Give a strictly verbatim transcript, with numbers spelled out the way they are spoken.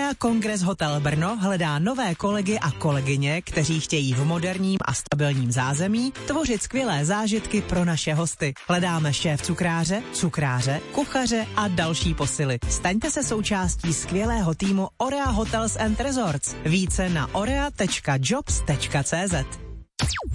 Orea Congress Hotel Brno hledá nové kolegy a kolegyně, kteří chtějí v moderním a stabilním zázemí tvořit skvělé zážitky pro naše hosty. Hledáme šéf cukráře, cukráře, kuchaře a další posily. Staňte se součástí skvělého týmu Orea Hotels and Resorts. Více na orea tečka jobs tečka cé zet.